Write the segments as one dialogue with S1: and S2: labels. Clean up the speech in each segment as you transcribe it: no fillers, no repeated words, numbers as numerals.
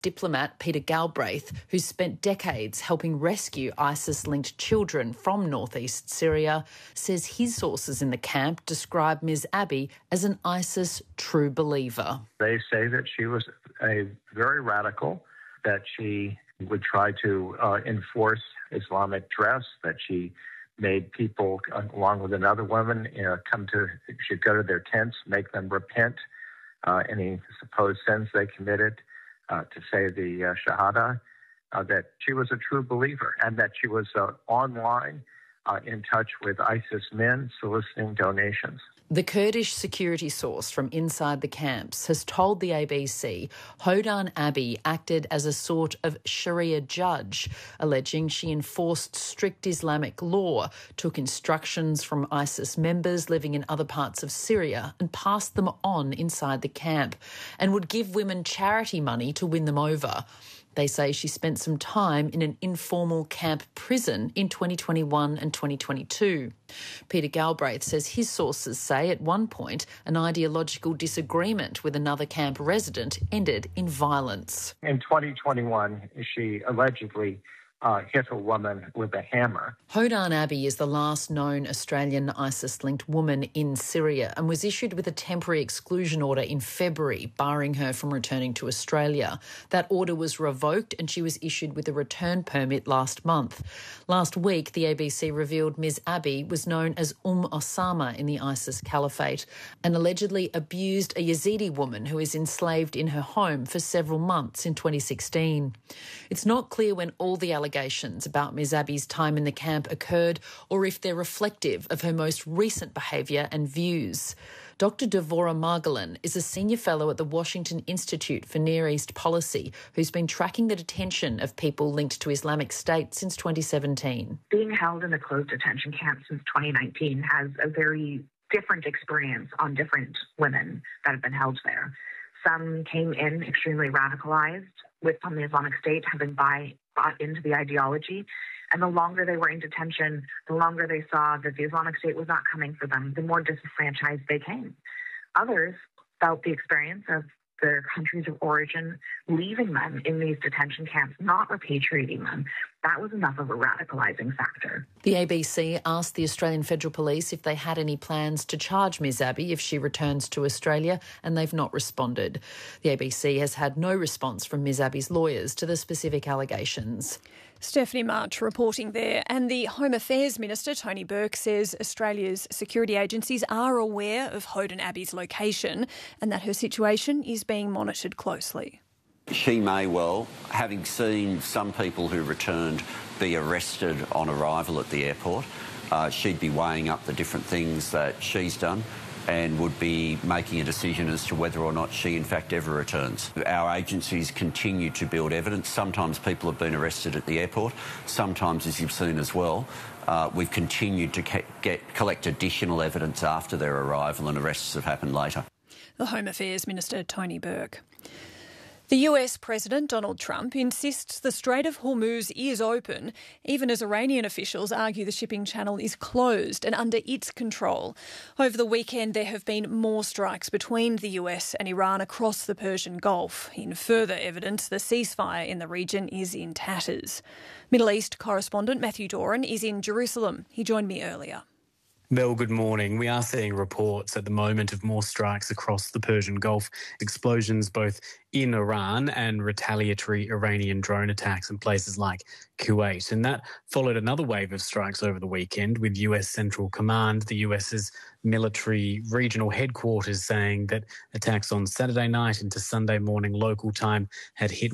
S1: Diplomat Peter Galbraith, who's spent decades helping rescue ISIS-linked children from northeast Syria, says his sources in the camp describe Ms Abbey as an ISIS true believer.
S2: They say that she was a very radical, that she would try to enforce Islamic dress, that she made people, along with another woman, she'd go to their tents, make them repent any supposed sins they committed, to say the Shahada, that she was a true believer and that she was online in touch with ISIS men soliciting donations.
S1: The Kurdish security source from inside the camps has told the ABC Hodan Abbey acted as a sort of Sharia judge, alleging she enforced strict Islamic law, took instructions from ISIS members living in other parts of Syria and passed them on inside the camp, and would give women charity money to win them over. They say she spent some time in an informal camp prison in 2021 and 2022. Peter Galbraith says his sources say at one point an ideological disagreement with another camp resident ended in violence.
S2: In 2021, she allegedly hit a woman with a hammer.
S1: Hodan Abbey is the last known Australian ISIS-linked woman in Syria and was issued with a temporary exclusion order in February, barring her from returning to Australia. That order was revoked and she was issued with a return permit last month. Last week, the ABC revealed Ms Abbey was known as Osama in the ISIS caliphate and allegedly abused a Yazidi woman who is enslaved in her home for several months in 2016. It's not clear when all the allegations about Ms Abbey's time in the camp occurred or if they're reflective of her most recent behaviour and views. Dr Devora Margolin is a senior fellow at the Washington Institute for Near East Policy who's been tracking the detention of people linked to Islamic State since 2017.
S3: Being held in a closed detention camp since 2019 has a very different experience on different women that have been held there. Some came in extremely radicalised from the Islamic State, having bought into the ideology. And the longer they were in detention, the longer they saw that the Islamic State was not coming for them, the more disenfranchised they came. Others felt the experience of their countries of origin leaving them in these detention camps, not repatriating them. That was enough of a radicalising factor.
S1: The ABC asked the Australian Federal Police if they had any plans to charge Ms Abbey if she returns to Australia, and they've not responded. The ABC has had no response from Ms Abbey's lawyers to the specific allegations.
S4: Stephanie March reporting there. And the Home Affairs Minister, Tony Burke, says Australia's security agencies are aware of Hodan Abbey's location and that her situation is being monitored closely.
S5: She may well, having seen some people who returned be arrested on arrival at the airport, she'd be weighing up the different things that she's done and would be making a decision as to whether or not she in fact ever returns. Our agencies continue to build evidence. Sometimes people have been arrested at the airport. Sometimes, as you've seen as well, we've continued to collect additional evidence after their arrival, and arrests have happened later.
S4: The Home Affairs Minister, Tony Burke. The US President Donald Trump insists the Strait of Hormuz is open, even as Iranian officials argue the shipping channel is closed and under its control. Over the weekend, there have been more strikes between the US and Iran across the Persian Gulf. In further evidence, the ceasefire in the region is in tatters. Middle East correspondent Matthew Doran is in Jerusalem. He joined me earlier.
S6: Mel, good morning. We are seeing reports at the moment of more strikes across the Persian Gulf, explosions both in Iran and retaliatory Iranian drone attacks in places like Kuwait. And that followed another wave of strikes over the weekend with US Central Command, the US's military regional headquarters, saying that attacks on Saturday night into Sunday morning local time had hit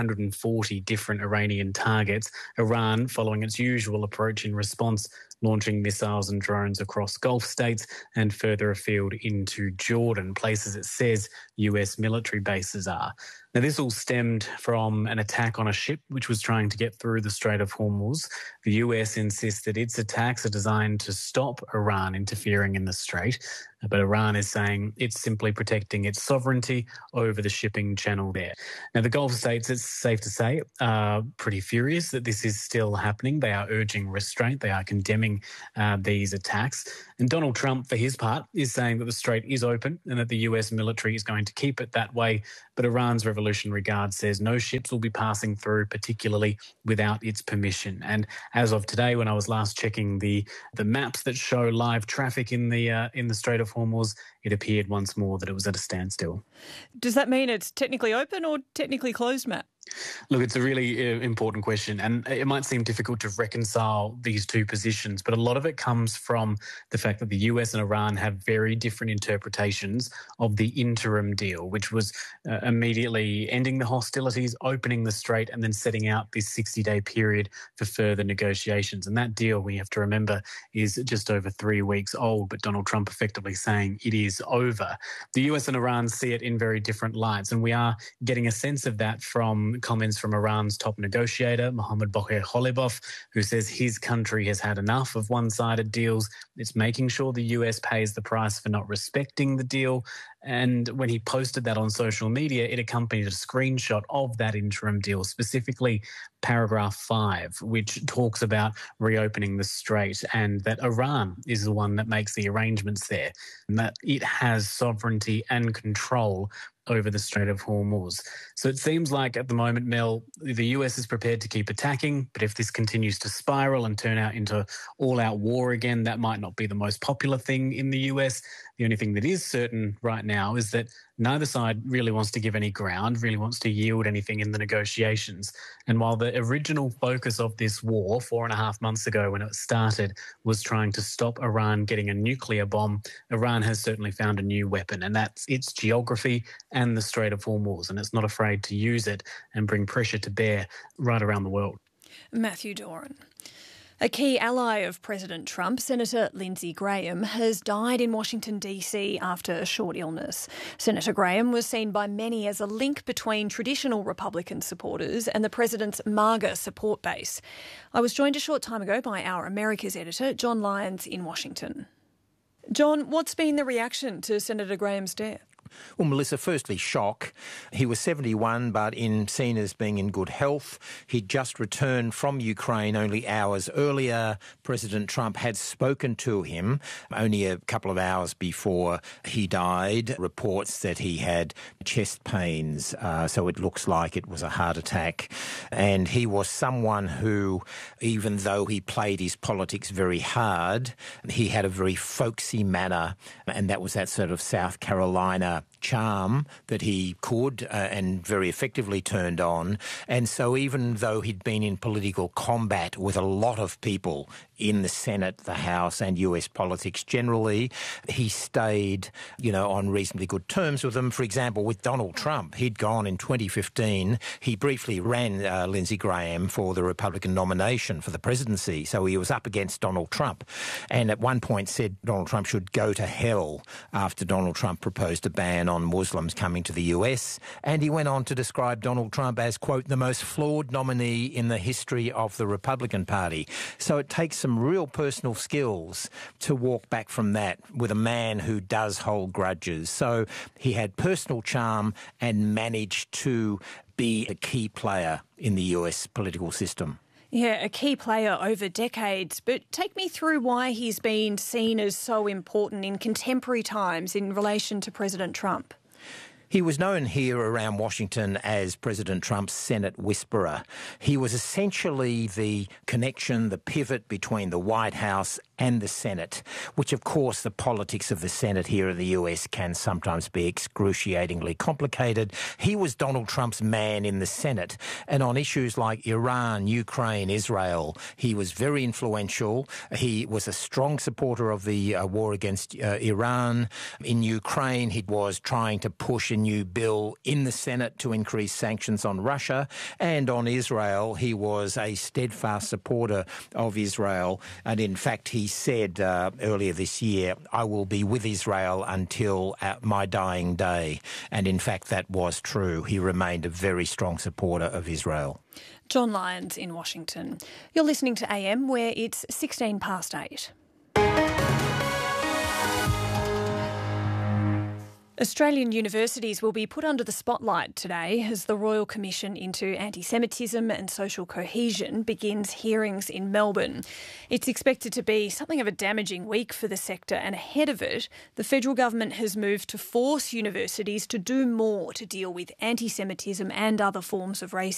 S6: 140 different Iranian targets. Iran, following its usual approach in response, launching missiles and drones across Gulf states and further afield into Jordan, places it says US military bases are. Now, this all stemmed from an attack on a ship which was trying to get through the Strait of Hormuz. The US insists that its attacks are designed to stop Iran interfering in the strait, but Iran is saying it's simply protecting its sovereignty over the shipping channel there. Now, the Gulf states, it's safe to say, are pretty furious that this is still happening. They are urging restraint. They are condemning these attacks. And Donald Trump, for his part, is saying that the strait is open and that the US military is going to keep it that way. But Iran's revelation Revolutionary Guard says no ships will be passing through, particularly without its permission. And as of today, when I was last checking the maps that show live traffic in the Strait of Hormuz, it appeared once more that it was at a standstill.
S4: Does that mean it's technically open or technically closed, Matt?
S6: Look, it's a really important question, and it might seem difficult to reconcile these two positions, but a lot of it comes from the fact that the US and Iran have very different interpretations of the interim deal, which was immediately ending the hostilities, opening the strait, and then setting out this 60-day period for further negotiations. And that deal, we have to remember, is just over 3 weeks old, but Donald Trump effectively saying it is over. The US and Iran see it in very different lights, and we are getting a sense of that from comments from Iran's top negotiator, Mohammad Bagher Khalibaf, who says his country has had enough of one-sided deals. It's making sure the US pays the price for not respecting the deal. And when he posted that on social media, it accompanied a screenshot of that interim deal, specifically paragraph 5, which talks about reopening the strait and that Iran is the one that makes the arrangements there, and that it has sovereignty and control over the Strait of Hormuz. So it seems like at the moment, Mel, the US is prepared to keep attacking, but if this continues to spiral and turn out into all-out war again, that might not be the most popular thing in the US. The only thing that is certain right now is that neither side really wants to give any ground, really wants to yield anything in the negotiations. And while the original focus of this war 4.5 months ago when it started was trying to stop Iran getting a nuclear bomb, Iran has certainly found a new weapon, and that's its geography and the Strait of Hormuz, and it's not afraid to use it and bring pressure to bear right around the world.
S4: Matthew Doran. A key ally of President Trump, Senator Lindsey Graham, has died in Washington, D.C. after a short illness. Senator Graham was seen by many as a link between traditional Republican supporters and the president's MAGA support base. I was joined a short time ago by our Americas editor, John Lyons, in Washington. John, what's been the reaction to Senator Graham's death?
S7: Well, Melissa, firstly, shock. He was 71, but seen as being in good health. He'd just returned from Ukraine only hours earlier. President Trump had spoken to him only a couple of hours before he died. Reports that he had chest pains, so it looks like it was a heart attack. And he was someone who, even though he played his politics very hard, he had a very folksy manner, and that was that sort of South Carolina charm that he could and very effectively turned on. And so even though he'd been in political combat with a lot of people in the Senate, the House and US politics generally, he stayed, on reasonably good terms with them. For example, with Donald Trump, he'd gone in 2015. He briefly ran Lindsey Graham for the Republican nomination for the presidency. So he was up against Donald Trump. And at one point said Donald Trump should go to hell after Donald Trump proposed a ban on Muslims coming to the US. And he went on to describe Donald Trump as, quote, the most flawed nominee in the history of the Republican Party. So it takes some real personal skills to walk back from that with a man who does hold grudges. So he had personal charm and managed to be a key player in the US political system.
S4: Yeah, a key player over decades. But take me through why he's been seen as so important in contemporary times in relation to President Trump.
S7: He was known here around Washington as President Trump's Senate whisperer. He was essentially the connection, the pivot between the White House and the Senate, which, of course, the politics of the Senate here in the US can sometimes be excruciatingly complicated. He was Donald Trump's man in the Senate. And on issues like Iran, Ukraine, Israel, he was very influential. He was a strong supporter of the war against Iran. In Ukraine, he was trying to push a new bill in the Senate to increase sanctions on Russia. And on Israel, he was a steadfast supporter of Israel. And in fact, he said earlier this year, I will be with Israel until my dying day. And in fact, that was true. He remained a very strong supporter of Israel.
S4: John Lyons in Washington. You're listening to AM, where it's 16 past 8. Australian universities will be put under the spotlight today as the Royal Commission into Anti-Semitism and Social Cohesion begins hearings in Melbourne. It's expected to be something of a damaging week for the sector, and ahead of it, the federal government has moved to force universities to do more to deal with anti-Semitism and other forms of racism.